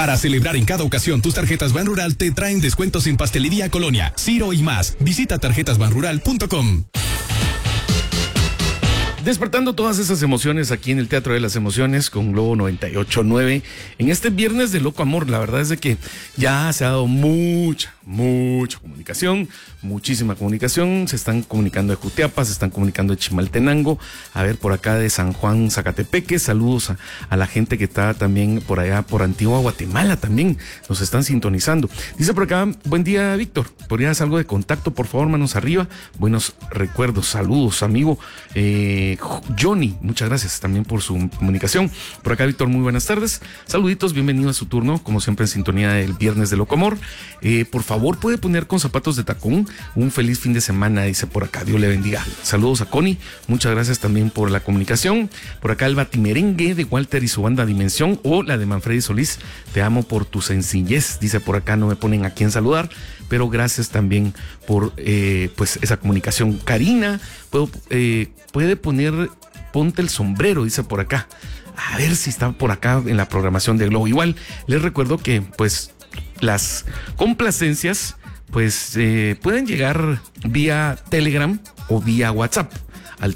Para celebrar en cada ocasión, tus tarjetas Banrural te traen descuentos en pastelería Colonia, Ciro y más. Visita tarjetasbanrural.com. Despertando todas esas emociones aquí en el Teatro de las Emociones con Globo 98.9 en este viernes de Loco Amor. La verdad es de que ya se ha dado mucha comunicación, muchísima comunicación. Se están comunicando de Jutiapa, se están comunicando de Chimaltenango, a ver, por acá de San Juan, Zacatepeque. Saludos a la gente que está también por allá, por Antigua Guatemala también, nos están sintonizando. Dice por acá, buen día, Víctor, ¿podrías algo de contacto, por favor, manos arriba? Buenos recuerdos, saludos, amigo. Johnny, muchas gracias también por su comunicación. Por acá, Víctor, muy buenas tardes. Saluditos, bienvenido a su turno, como siempre en sintonía del viernes de Loco Amor. Por favor, puede poner con zapatos de tacón. Un feliz fin de semana, dice por acá, Dios le bendiga. Saludos a Connie, muchas gracias también por la comunicación. Por acá el Batimerengue de Walter y su banda Dimensión, o la de Manfredi Solís, te amo por tu sencillez, dice por acá, no me ponen a quién saludar, pero gracias también por pues esa comunicación. Karina, puede poner ponte el sombrero, dice por acá. A ver si está por acá en la programación de Globo. Igual les recuerdo que pues las complacencias pues pueden llegar vía Telegram o vía WhatsApp al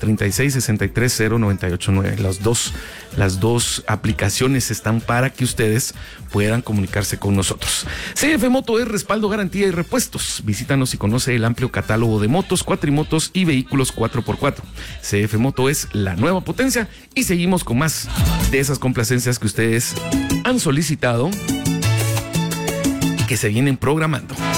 36630989. Las dos aplicaciones están para que ustedes puedan comunicarse con nosotros. CF Moto es respaldo, garantía y repuestos. Visítanos y conoce el amplio catálogo de motos, cuatrimotos y vehículos 4x4. CF Moto es la nueva potencia y seguimos con más de esas complacencias que ustedes han solicitado y que se vienen programando.